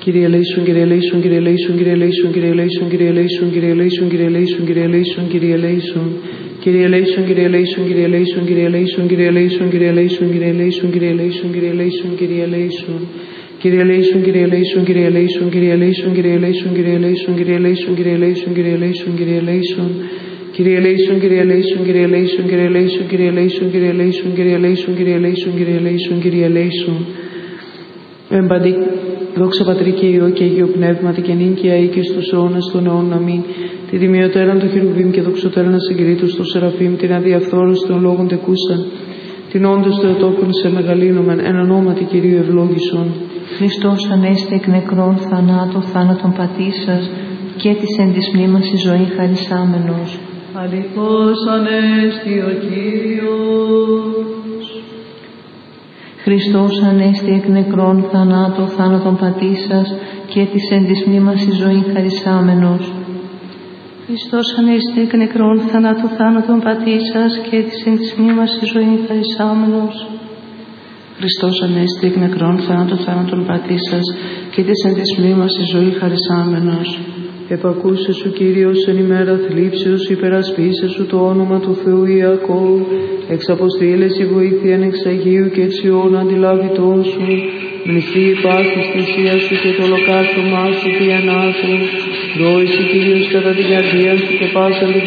Kyrie eleison, Kyrie eleison, Kyrie eleison, Kyrie eleison, Kyrie eleison, Kyrie eleison, Kyrie eleison, Kyrie eleison, Kyrie eleison, Kyrie eleison. Kyrie eleison, Kyrie eleison, Kyrie eleison, Kyrie eleison, Kyrie eleison, Kyrie eleison, Kyrie eleison, Kyrie eleison, Kyrie eleison, Kyrie eleison. Kyrie eleison, Kyrie eleison, Kyrie eleison, Kyrie eleison, Kyrie eleison, Kyrie eleison, Kyrie eleison, Kyrie eleison, Kyrie eleison, Kyrie eleison. Kyrie eleison, Kyrie eleison, Kyrie eleison, Kyrie eleison, Kyrie eleison, Kyrie eleison, Kyrie eleison, Kyrie eleison, Kyrie eleison, Kyrie eleison. Εμπαντή, δόξα Πατρί και Υιό και Αγίο Πνεύματι και νυν και αεί και στους αιώνας των αιώνων αμήν. Τη δημιωτέραν του χερουβίμ και δοξωτέραν ασυγκρίτους του Σεραφείμ, την αδιαφθόρους των λόγων τεκούσαν, την όντως Θεοτόκον σε μεγαλύνομεν, εν ονόματι Κυρίου ευλόγησον. Χριστός ανέστη εκ νεκρών θανάτου, θάνατον πατήσας, και της εν της μνήμας η ζωή χαρισάμενος. Αληθώς ανέστη ο Κύριος. Χριστός ανέστη εκ νεκρών θανάτου, θάνατον πατήσας, και της εν της μνήμας η ζωή χαρισάμενος. Χριστός ανέστη εκ νεκρών θανάτου, θάνατον πατήσας, και της εν της μνήμας η ζωή χαρισάμενος. Χριστός ανέστη εκ νεκρών θάνατον, θάνατον πατήσας, και της εν της μνήμας η ζωή χαρισάμενος. Επακούσε σου Κύριος εν ημέρα θλίψεως, υπερασπίσε σου το όνομα του Θεού Ιακώβ, εξαποστήλες η βοήθειαν εξ Αγίου και εξιών αντιλάβητών σου, μνηστή η πάθη θυσία σου και το ολοκαύτωμά σου διανάτου, δόησε Κύριος κατά την καρδία σου και πάσαν την